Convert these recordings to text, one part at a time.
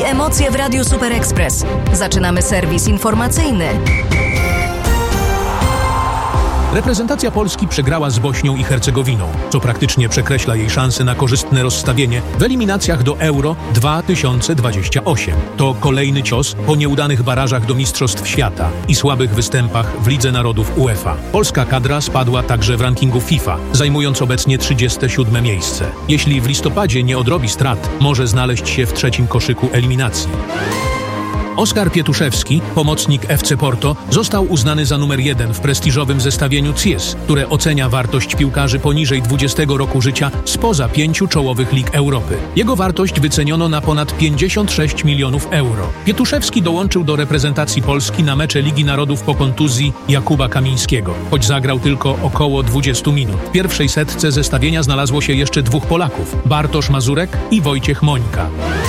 emocje w Radiu Super Express. Zaczynamy serwis informacyjny. Reprezentacja Polski przegrała z Bośnią i Hercegowiną, co praktycznie przekreśla jej szanse na korzystne rozstawienie w eliminacjach do Euro 2028. To kolejny cios po nieudanych barażach do Mistrzostw Świata i słabych występach w Lidze Narodów UEFA. Polska kadra spadła także w rankingu FIFA, zajmując obecnie 37. miejsce. Jeśli w listopadzie nie odrobi strat, może znaleźć się w trzecim koszyku eliminacji. Oskar Pietuszewski, pomocnik FC Porto, został uznany za numer 1 w prestiżowym zestawieniu CIES, które ocenia wartość piłkarzy poniżej 20 roku życia spoza 5 czołowych lig Europy. Jego wartość wyceniono na ponad 56 milionów euro. Pietuszewski dołączył do reprezentacji Polski na mecze Ligi Narodów po kontuzji Jakuba Kamińskiego, choć zagrał tylko około 20 minut. W pierwszej setce zestawienia znalazło się jeszcze 2 Polaków: Bartosz Mazurek i Wojciech Mońka.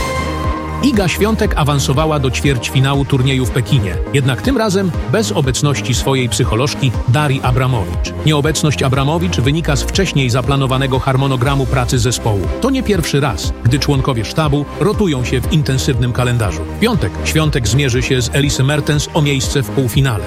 Iga Świątek awansowała do ćwierćfinału turnieju w Pekinie, jednak tym razem bez obecności swojej psycholożki Darii Abramowicz. Nieobecność Abramowicz wynika z wcześniej zaplanowanego harmonogramu pracy zespołu. To nie pierwszy raz, gdy członkowie sztabu rotują się w intensywnym kalendarzu. W piątek Świątek zmierzy się z Elisą Mertens o miejsce w półfinale.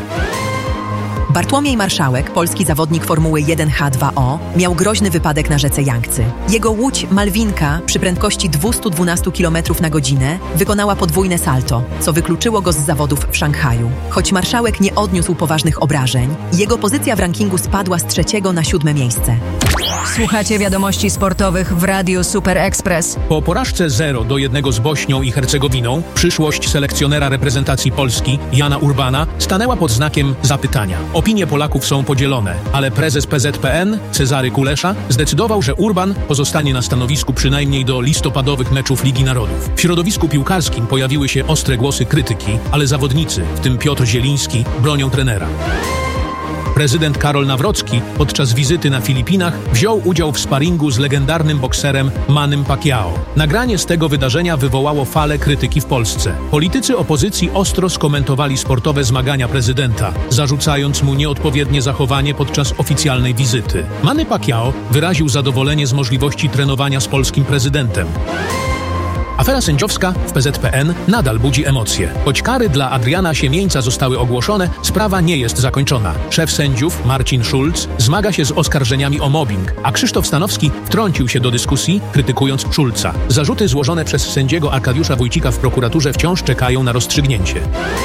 Bartłomiej Marszałek, polski zawodnik Formuły 1 H2O, miał groźny wypadek na rzece Jangtzy. Jego łódź Malwinka przy prędkości 212 km na godzinę wykonała podwójne salto, co wykluczyło go z zawodów w Szanghaju. Choć Marszałek nie odniósł poważnych obrażeń, jego pozycja w rankingu spadła z 3. na 7. miejsce. Słuchacie wiadomości sportowych w Radiu Super Express. Po porażce 0-1 z Bośnią i Hercegowiną przyszłość selekcjonera reprezentacji Polski Jana Urbana stanęła pod znakiem zapytania. Opinie Polaków są podzielone, ale prezes PZPN Cezary Kulesza zdecydował, że Urban pozostanie na stanowisku przynajmniej do listopadowych meczów Ligi Narodów. W środowisku piłkarskim pojawiły się ostre głosy krytyki, ale zawodnicy, w tym Piotr Zieliński, bronią trenera. Prezydent Karol Nawrocki podczas wizyty na Filipinach wziął udział w sparingu z legendarnym bokserem Mannym Pacquiao. Nagranie z tego wydarzenia wywołało falę krytyki w Polsce. Politycy opozycji ostro skomentowali sportowe zmagania prezydenta, zarzucając mu nieodpowiednie zachowanie podczas oficjalnej wizyty. Manny Pacquiao wyraził zadowolenie z możliwości trenowania z polskim prezydentem. Afera sędziowska w PZPN nadal budzi emocje. Choć kary dla Adriana Siemieńca zostały ogłoszone, sprawa nie jest zakończona. Szef sędziów, Marcin Schulz, zmaga się z oskarżeniami o mobbing, a Krzysztof Stanowski wtrącił się do dyskusji, krytykując Schulza. Zarzuty złożone przez sędziego Arkadiusza Wójcika w prokuraturze wciąż czekają na rozstrzygnięcie.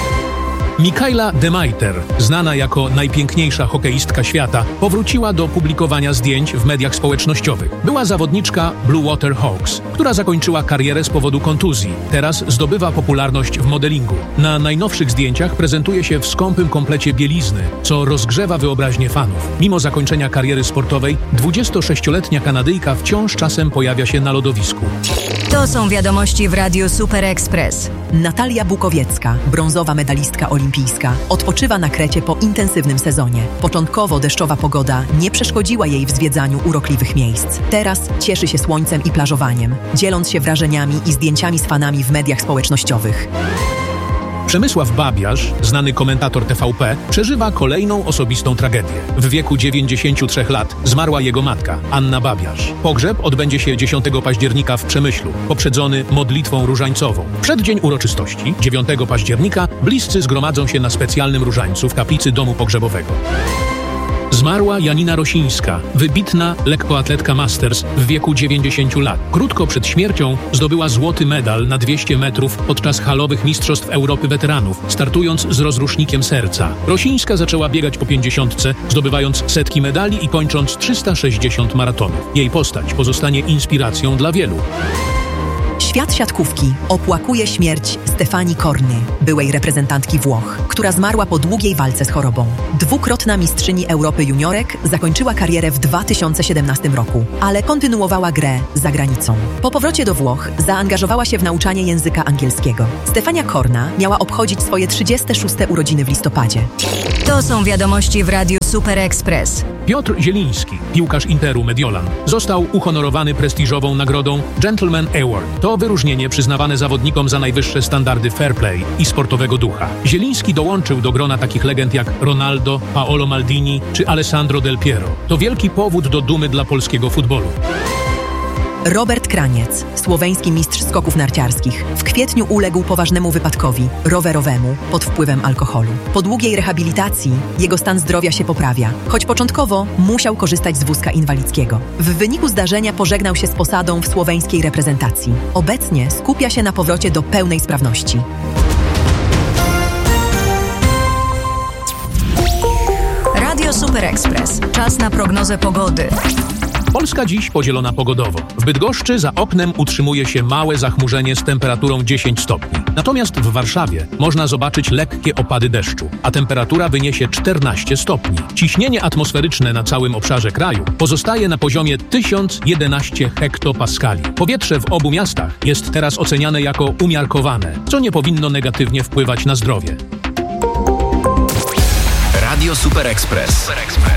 Mikaela Demajter, znana jako najpiękniejsza hokeistka świata, powróciła do publikowania zdjęć w mediach społecznościowych. Była zawodniczka Blue Water Hawks, która zakończyła karierę z powodu kontuzji. Teraz zdobywa popularność w modelingu. Na najnowszych zdjęciach prezentuje się w skąpym komplecie bielizny, co rozgrzewa wyobraźnię fanów. Mimo zakończenia kariery sportowej, 26-letnia Kanadyjka wciąż czasem pojawia się na lodowisku. To są wiadomości w Radiu Super Express. Natalia Bukowiecka, brązowa medalistka olimpijska, odpoczywa na Krecie po intensywnym sezonie. Początkowo deszczowa pogoda nie przeszkodziła jej w zwiedzaniu urokliwych miejsc. Teraz cieszy się słońcem i plażowaniem, dzieląc się wrażeniami i zdjęciami z fanami w mediach społecznościowych. Przemysław Babiarz, znany komentator TVP, przeżywa kolejną osobistą tragedię. W wieku 93 lat zmarła jego matka, Anna Babiarz. Pogrzeb odbędzie się 10 października w Przemyślu, poprzedzony modlitwą różańcową. W przeddzień uroczystości, 9 października, bliscy zgromadzą się na specjalnym różańcu w kaplicy domu pogrzebowego. Zmarła Janina Rosińska, wybitna lekkoatletka Masters w wieku 90 lat. Krótko przed śmiercią zdobyła złoty medal na 200 metrów podczas halowych Mistrzostw Europy Weteranów, startując z rozrusznikiem serca. Rosińska zaczęła biegać po 50, zdobywając setki medali i kończąc 360 maratonów. Jej postać pozostanie inspiracją dla wielu. Świat siatkówki opłakuje śmierć Stefanii Corny, byłej reprezentantki Włoch, która zmarła po długiej walce z chorobą. Dwukrotna mistrzyni Europy juniorek zakończyła karierę w 2017 roku, ale kontynuowała grę za granicą. Po powrocie do Włoch zaangażowała się w nauczanie języka angielskiego. Stefania Corna miała obchodzić swoje 36. urodziny w listopadzie. To są wiadomości w Radiu Super Express. Piotr Zieliński, piłkarz Interu Mediolan, został uhonorowany prestiżową nagrodą Gentleman Award. To wyróżnienie przyznawane zawodnikom za najwyższe standardy fair play i sportowego ducha. Zieliński dołączył do grona takich legend jak Ronaldo, Paolo Maldini czy Alessandro Del Piero. To wielki powód do dumy dla polskiego futbolu. Robert Kraniec, słoweński mistrz skoków narciarskich. W kwietniu uległ poważnemu wypadkowi rowerowemu pod wpływem alkoholu. Po długiej rehabilitacji jego stan zdrowia się poprawia, choć początkowo musiał korzystać z wózka inwalidzkiego. W wyniku zdarzenia pożegnał się z posadą w słoweńskiej reprezentacji. Obecnie skupia się na powrocie do pełnej sprawności. Radio Super Express. Czas na prognozę pogody. Polska dziś podzielona pogodowo. W Bydgoszczy za oknem utrzymuje się małe zachmurzenie z temperaturą 10 stopni. Natomiast w Warszawie można zobaczyć lekkie opady deszczu, a temperatura wyniesie 14 stopni. Ciśnienie atmosferyczne na całym obszarze kraju pozostaje na poziomie 1011 hektopaskali. Powietrze w obu miastach jest teraz oceniane jako umiarkowane, co nie powinno negatywnie wpływać na zdrowie. Radio Super Express.